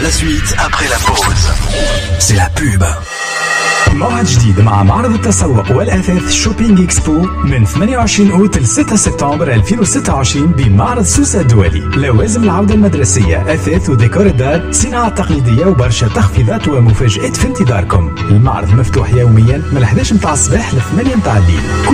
La suite après la pause. C'est la pub. موعد جديد مع معرض التسوق والأثاث شوبينج إكسبو من 28 أوت ل 6 سبتمبر 2026 بمعرض سوسة الدولي. لوازم العودة المدرسية، أثاث وديكور الدار، صناعة تقليدية وبرشا تخفيضات ومفاجآت في انتظاركم. المعرض مفتوح يوميا من 11 متاع الصباح ل 8 متاع الليل.